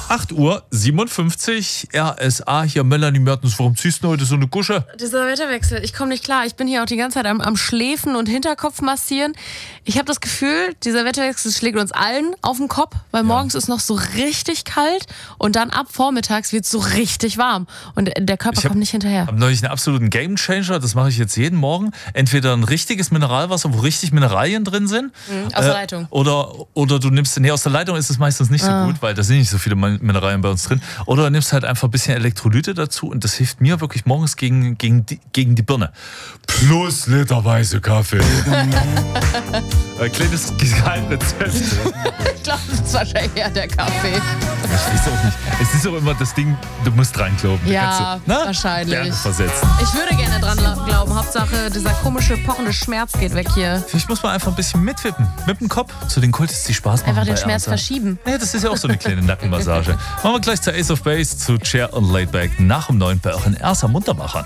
8:57 Uhr, RSA, hier Melanie Mertens. Warum ziehst du heute so eine Gusche? Dieser Wetterwechsel, ich komme nicht klar. Ich bin hier auch die ganze Zeit am Schläfen und Hinterkopf massieren. Ich habe das Gefühl, dieser Wetterwechsel schlägt uns allen auf den Kopf, weil morgens ist noch so richtig kalt und dann ab vormittags wird es so richtig warm. Und der Körper kommt nicht hinterher. Ich habe neulich einen absoluten Gamechanger, das mache ich jetzt jeden Morgen. Entweder ein richtiges Mineralwasser, wo richtig Mineralien drin sind. Aus der Leitung. Oder du nimmst, aus der Leitung ist es meistens nicht so gut, weil da sind nicht so viele Mineralien bei uns drin. Oder du nimmst halt einfach ein bisschen Elektrolyte dazu und das hilft mir wirklich morgens gegen die Birne. Plus literweise Kaffee. Ein kleines Geheimrezept. Ich glaube, das ist wahrscheinlich eher der Kaffee. Ich weiß auch nicht. Es ist auch immer das Ding, du musst dran glauben. Ja, wahrscheinlich. Gerne versetzen. Ich würde gerne dran glauben. Hauptsache, dieser komische, pochende Schmerz geht weg hier. Vielleicht muss man einfach ein bisschen mitwippen. Mit dem Kopf zu den Kultis, die Spaß machen. Einfach den Schmerz verschieben. Ja, das ist ja auch so eine kleine Nackenmassage. Machen wir gleich zur Ace of Base, zu Chair und Laidback nach 9 bei euren Erster Muntermachern.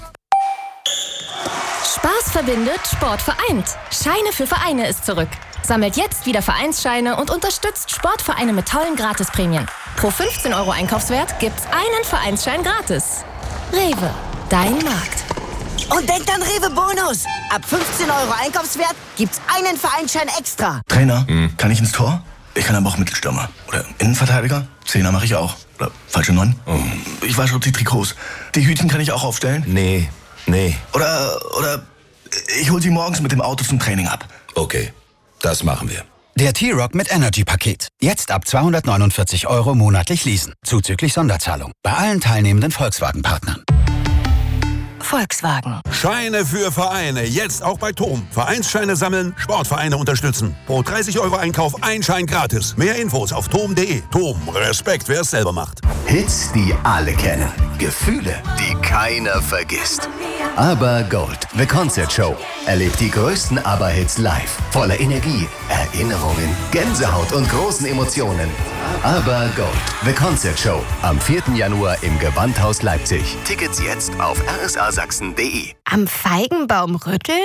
Spaß verbindet, Sport vereint. Scheine für Vereine ist zurück. Sammelt jetzt wieder Vereinsscheine und unterstützt Sportvereine mit tollen Gratisprämien. Pro 15 € Einkaufswert gibt's einen Vereinsschein gratis. Rewe, dein Markt. Und denkt an Rewe Bonus. Ab 15 € Einkaufswert gibt's einen Vereinsschein extra. Trainer, kann ich ins Tor? Ich kann aber auch Mittelstürmer. Oder Innenverteidiger? Zehner mache ich auch. Oder falsche 9? Ich wasche die Trikots. Die Hütchen kann ich auch aufstellen? Nee. Oder ich hol sie morgens mit dem Auto zum Training ab. Okay, das machen wir. Der T-Rock mit Energy-Paket. Jetzt ab 249 € monatlich leasen. Zuzüglich Sonderzahlung. Bei allen teilnehmenden Volkswagen-Partnern. Volkswagen. Scheine für Vereine. Jetzt auch bei TOM. Vereinsscheine sammeln, Sportvereine unterstützen. Pro 30 € Einkauf ein Schein gratis. Mehr Infos auf tom.de. TOM. Respekt, wer es selber macht. Hits, die alle kennen. Gefühle, die keiner vergisst. Aber Gold, The Concert Show. Erlebt die größten ABBA-Hits live. Voller Energie, Erinnerungen, Gänsehaut und großen Emotionen. Aber Gold, The Concert Show. Am 4. Januar im Gewandhaus Leipzig. Tickets jetzt auf rsasachsen.de. Am Feigenbaum rütteln?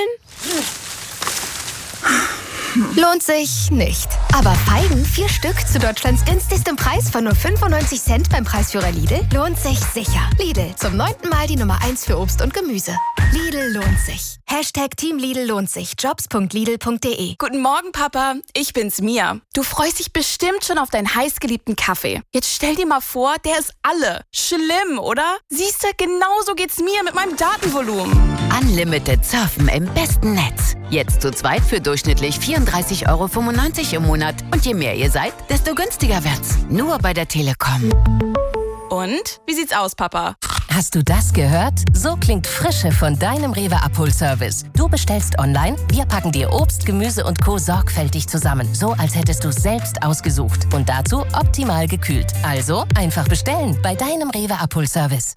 Lohnt sich nicht. Aber Feigen, 4 Stück zu Deutschlands günstigstem Preis von nur 95 Cent beim Preisführer Lidl, lohnt sich sicher. Lidl, zum 9. Mal die Nummer 1 für Obst und Gemüse. Lidl lohnt sich. #Team Lidl lohnt sich. Jobs.lidl.de. Guten Morgen, Papa. Ich bin's, Mia. Du freust dich bestimmt schon auf deinen heißgeliebten Kaffee. Jetzt stell dir mal vor, der ist alle. Schlimm, oder? Siehst du, genauso geht's mir mit meinem Datenvolumen. Unlimited Surfen im besten Netz. Jetzt zu zweit für durchschnittlich 34,95 € im Monat. Und je mehr ihr seid, desto günstiger wird's. Nur bei der Telekom. Und? Wie sieht's aus, Papa? Hast du das gehört? So klingt Frische von deinem Rewe-Abholservice. Du bestellst online, wir packen dir Obst, Gemüse und Co. sorgfältig zusammen. So, als hättest du es selbst ausgesucht. Und dazu optimal gekühlt. Also einfach bestellen bei deinem Rewe-Abholservice.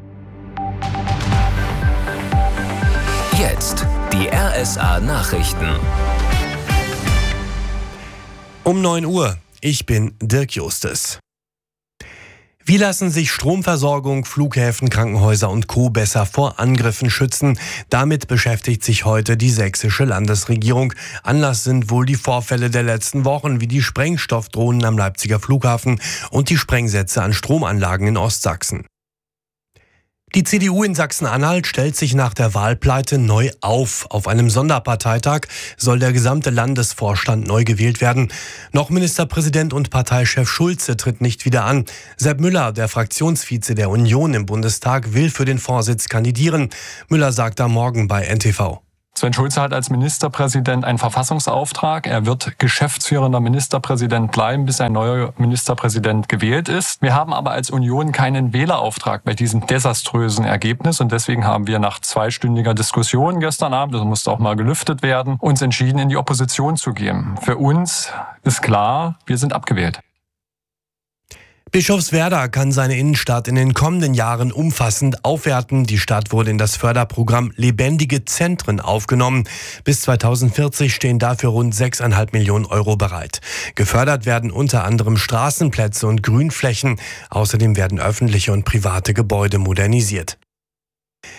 Jetzt die RSA-Nachrichten. Um 9 Uhr. Ich bin Dirk Justes. Wie lassen sich Stromversorgung, Flughäfen, Krankenhäuser und Co. besser vor Angriffen schützen? Damit beschäftigt sich heute die sächsische Landesregierung. Anlass sind wohl die Vorfälle der letzten Wochen, wie die Sprengstoffdrohnen am Leipziger Flughafen und die Sprengsätze an Stromanlagen in Ostsachsen. Die CDU in Sachsen-Anhalt stellt sich nach der Wahlpleite neu auf. Auf einem Sonderparteitag soll der gesamte Landesvorstand neu gewählt werden. Noch Ministerpräsident und Parteichef Schulze tritt nicht wieder an. Sepp Müller, der Fraktionsvize der Union im Bundestag, will für den Vorsitz kandidieren. Müller sagt am Morgen bei NTV. Sven Schulze hat als Ministerpräsident einen Verfassungsauftrag. Er wird geschäftsführender Ministerpräsident bleiben, bis ein neuer Ministerpräsident gewählt ist. Wir haben aber als Union keinen Wählerauftrag bei diesem desaströsen Ergebnis. Und deswegen haben wir nach 2-stündiger Diskussion gestern Abend, das musste auch mal gelüftet werden, uns entschieden, in die Opposition zu gehen. Für uns ist klar, wir sind abgewählt. Bischofswerda kann seine Innenstadt in den kommenden Jahren umfassend aufwerten. Die Stadt wurde in das Förderprogramm Lebendige Zentren aufgenommen. Bis 2040 stehen dafür rund 6,5 Millionen € bereit. Gefördert werden unter anderem Straßenplätze und Grünflächen. Außerdem werden öffentliche und private Gebäude modernisiert.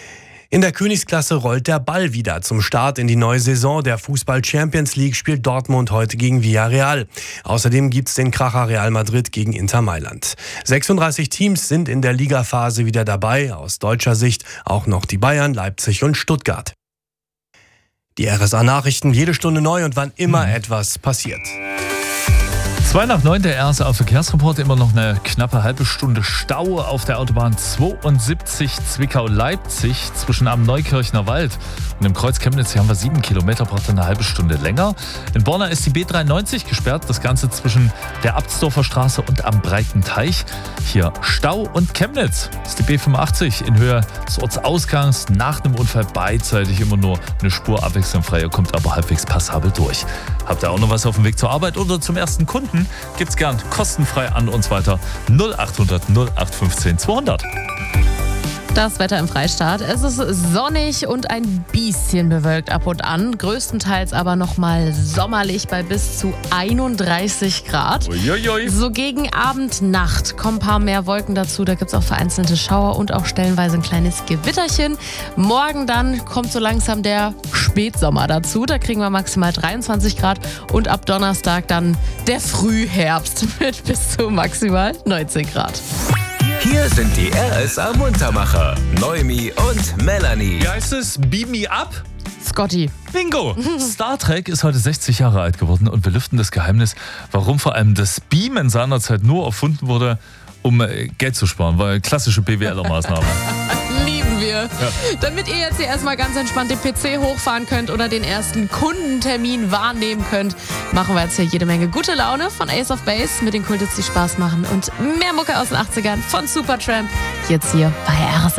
In der Königsklasse rollt der Ball wieder. Zum Start in die neue Saison der Fußball Champions League spielt Dortmund heute gegen Villarreal. Außerdem gibt's den Kracher Real Madrid gegen Inter Mailand. 36 Teams sind in der Ligaphase wieder dabei. Aus deutscher Sicht auch noch die Bayern, Leipzig und Stuttgart. Die RSA-Nachrichten jede Stunde neu und wann immer etwas passiert. 8:02 der RSA-Verkehrsreport. Immer noch eine knappe halbe Stunde Stau auf der Autobahn 72 Zwickau-Leipzig zwischen am Neukirchner Wald und im Kreuz Chemnitz. Hier haben wir 7 Kilometer, braucht eine halbe Stunde länger. In Borna ist die B93 gesperrt, das Ganze zwischen der Abtsdorfer Straße und am Breiten Teich. Hier Stau und Chemnitz ist die B85 in Höhe des Ortsausgangs nach einem Unfall beidseitig immer nur eine Spur abwechslungsfrei, kommt aber halbwegs passabel durch. Habt ihr auch noch was auf dem Weg zur Arbeit oder zum ersten Kunden? Gibt's gern kostenfrei an uns weiter. 0800 0815 200. Das Wetter im Freistaat. Es ist sonnig und ein bisschen bewölkt ab und an. Größtenteils aber nochmal sommerlich bei bis zu 31 Grad. Uiuiui. So gegen Abend, Nacht kommen ein paar mehr Wolken dazu. Da gibt es auch vereinzelte Schauer und auch stellenweise ein kleines Gewitterchen. Morgen dann kommt so langsam der Spätsommer dazu. Da kriegen wir maximal 23 Grad. Und ab Donnerstag dann der Frühherbst mit bis zu maximal 19 Grad. Hier sind die RSA-Muntermacher, Noemi und Melanie. Wie heißt es? Beam me up? Scotty. Bingo! Star Trek ist heute 60 Jahre alt geworden und wir lüften das Geheimnis, warum vor allem das Beamen seinerzeit nur erfunden wurde, um Geld zu sparen, weil klassische BWLer-Maßnahme. Lieben wir. Ja. Damit ihr jetzt hier erstmal ganz entspannt den PC hochfahren könnt oder den ersten Kundentermin wahrnehmen könnt, machen wir jetzt hier jede Menge gute Laune von Ace of Base mit den Kulthits, die Spaß machen und mehr Mucke aus den 80ern von Supertramp. Jetzt hier bei RSA.